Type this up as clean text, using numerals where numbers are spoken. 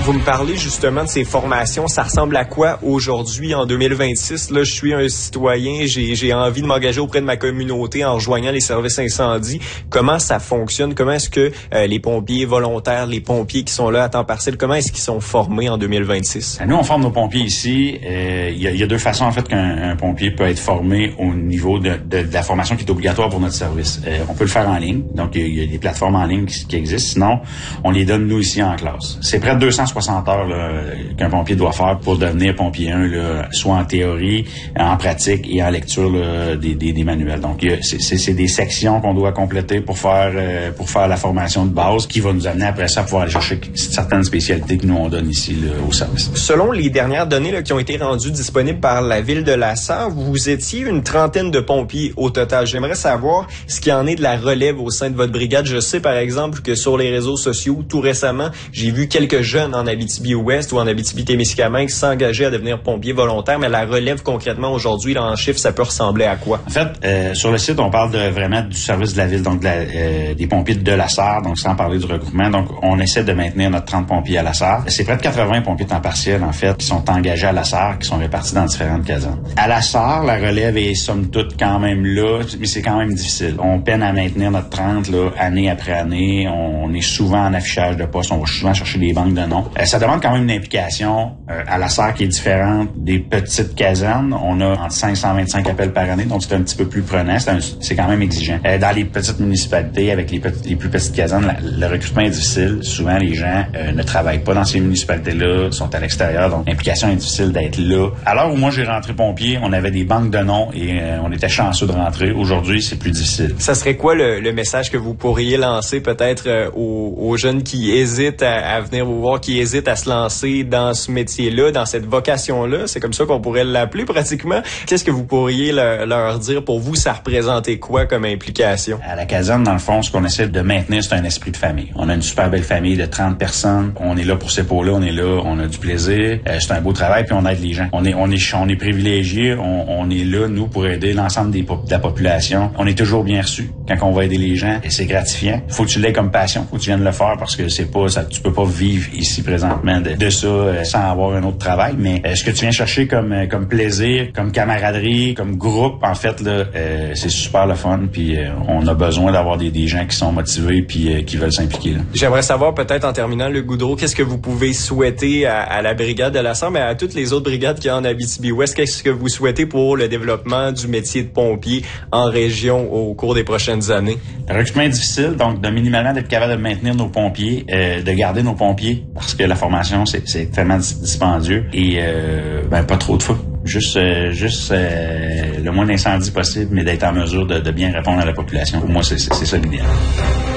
Vous me parlez justement de ces formations. Ça ressemble à quoi aujourd'hui, en 2026? Là, je suis un citoyen, j'ai envie de m'engager auprès de ma communauté en rejoignant les services incendie. Comment ça fonctionne? Comment est-ce que les pompiers volontaires, les pompiers qui sont là à temps partiel, comment est-ce qu'ils sont formés en 2026? Nous, on forme nos pompiers ici. Il y a deux façons, en fait, qu'un pompier peut être formé au niveau de la formation qui est obligatoire pour notre service. On peut le faire en ligne. Donc, il y a des plateformes en ligne qui existent. Sinon, on les donne, nous, ici, en classe. C'est près de 260 heures là, qu'un pompier doit faire pour devenir pompier 1, là, soit en théorie, en pratique et en lecture là, des manuels. Donc, c'est des sections qu'on doit compléter pour faire la formation de base qui va nous amener après ça à pouvoir aller chercher certaines spécialités que nous, on donne ici là, au service. Selon les dernières données là, qui ont été rendues disponibles par la Ville de La Sarre, vous étiez une trentaine de pompiers au total. J'aimerais savoir ce qu'il y en est de la relève au sein de votre brigade. Je sais, par exemple, que sur les réseaux sociaux, tout récemment, j'ai vu quelques jeunes en Abitibi-Ouest ou en Abitibi-Témiscamingue s'engager à devenir pompiers volontaires, mais la relève concrètement aujourd'hui, là, en chiffres, ça peut ressembler à quoi? En fait, sur le site, on parle vraiment du service de la Ville, donc des pompiers de La Sarre, donc sans parler du regroupement. Donc, on essaie de maintenir notre 30 pompiers à La Sarre. C'est près de 80 pompiers temps partiel, en fait, qui sont engagés à La Sarre, qui sont répartis dans différentes casernes. À La Sarre, la relève est somme toute quand même là, mais c'est quand même difficile. On peine à maintenir notre 30 là, année après année. On est souvent en affichage de postes. On va souvent chercher des banques de noms. Ça demande quand même une implication à La Sarre qui est différente des petites casernes. On a entre 525 appels par année, donc c'est un petit peu plus prenant. C'est quand même exigeant. Dans les petites municipalités, avec les plus petites casernes, le recrutement est difficile. Souvent, les gens ne travaillent pas dans ces municipalités-là, sont à l'extérieur, donc l'implication est difficile d'être là. À l'heure où moi j'ai rentré pompier, on avait des banques de noms et on était chanceux de rentrer. Aujourd'hui, c'est plus difficile. Ça serait quoi le message que vous pourriez lancer peut-être aux jeunes qui hésitent à venir vous voir, qui hésitent à se lancer dans ce métier-là, dans cette vocation-là? C'est comme ça qu'on pourrait l'appeler pratiquement. Qu'est-ce que vous pourriez leur dire? Pour vous, ça représentait quoi comme implication? À la caserne, dans le fond, ce qu'on essaie de maintenir, c'est un esprit de famille. On a une super belle famille de 30 personnes. On est là pour ces pots-là, on est là, on a du plaisir. C'est un beau travail, puis on aide les gens. On est privilégiés, on est là, nous, pour aider l'ensemble de la population. On est toujours bien reçus quand on va aider les gens, et c'est gratifiant. Faut que tu l'aies comme passion, faut que tu viennes le faire, parce que c'est pas ça, tu peux pas vivre ici présentement de ça sans avoir un autre travail. Mais ce que tu viens chercher comme plaisir, comme camaraderie, comme groupe, en fait, là, c'est super le fun. Puis on a besoin d'avoir des gens qui sont motivés puis qui veulent s'impliquer. Là. J'aimerais savoir peut-être en terminant, Luc Goudreau, qu'est-ce que vous pouvez souhaiter à la brigade de La Sarre, mais à toutes les autres brigades qu'il y a en Abitibi-Ouest? Qu'est-ce que vous souhaitez pour le développement du métier de pompier en région au cours des prochaines années? Le recrutement est difficile, donc minimalement d'être capable de maintenir nos pompiers, de garder nos pompiers, parce que la formation, c'est tellement dispendieux et pas trop de fois. Juste le moins d'incendie possible, mais d'être en mesure de bien répondre à la population. Pour moi, c'est ça l'idéal.